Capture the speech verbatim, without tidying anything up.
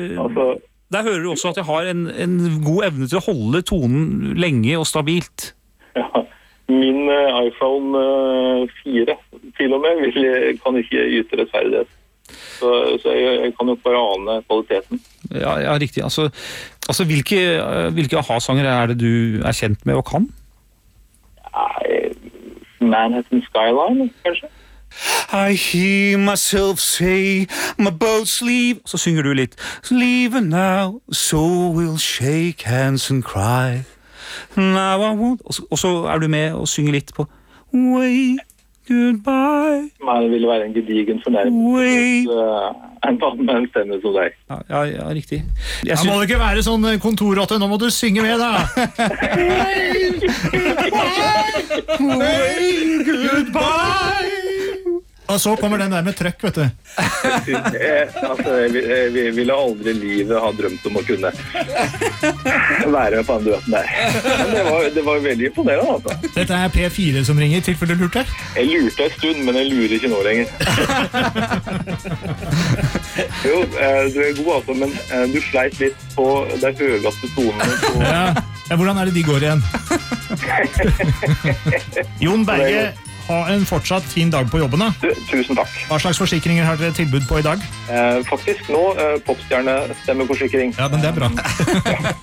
Altså, der hører du også at jeg har en, en god evne til å holde tonen lenge og stabilt. ja, min uh, iPhone uh, fire til og med vil, kan ikke yte rettferdighet. Så, så jeg, jeg kan jo bare ane kvaliteten. Ja, ja riktig. Altså, altså hvilke, hvilke aha-sanger er det du er kjent med og kan? Nei, Manhattan Skyline, kanskje? I hear myself say my boat's leave. Så synger du litt. Leave now, so we'll shake hands and cry. Now I won't. Og så, og så er du med og synger litt på Way goodbye. Nei, det ville være en gedigen fornærmelse. Uh, en mann med en stemme som deg. Ja, ja, ja riktig. Jeg synes... Ja, må det ikke være sånn kontorrotte, nå må du synge med da. Way, way goodbye. Og så kommer den der med trøkk, vet du. jeg, altså, jeg, jeg ville aldri i livet ha drømt om å kunne være med på den duetten der. Men det var, det var veldig imponerende, altså. Dette er P fire som ringer, tilfelle du lurte? Jeg lurte en stund, men jeg lurer ikke nå lenger. jo, du er god, altså, men du sleit litt på de høyeste tonene. På... Ja. Ja, hvordan er det de går igjen? Jon Berge... Ha en fortsatt fin dag på jobben da. Du, tusen takk. Hva slags forsikringer har dere tilbud på i dag? Eh, faktisk nå, eh, popstjerne-stemmeforsikring. Ja, men det er bra.